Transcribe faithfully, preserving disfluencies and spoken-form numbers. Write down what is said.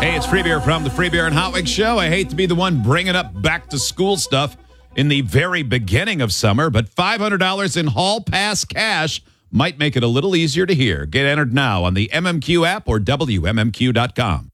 Hey, it's Free Beer from the Free Beer and Hot Wings Show. I hate to be the one bringing up back to school stuff in the very beginning of summer, but five hundred dollars in Hall Pass cash might make it a little easier to hear. Get entered now on the M M Q app or W M M Q dot com.